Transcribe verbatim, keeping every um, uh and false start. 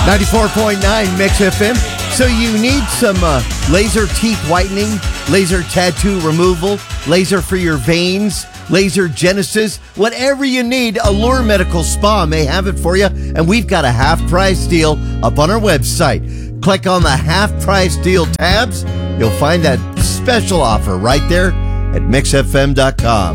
ninety-four point nine Mix F M. So you need some uh, laser teeth whitening, laser tattoo removal, laser for your veins, laser genesis, whatever you need, Allure Medical Spa may have it for you. And we've got a half price deal up on our website. Click on the half price deal tabs. You'll find that special offer right there at mix f m dot com.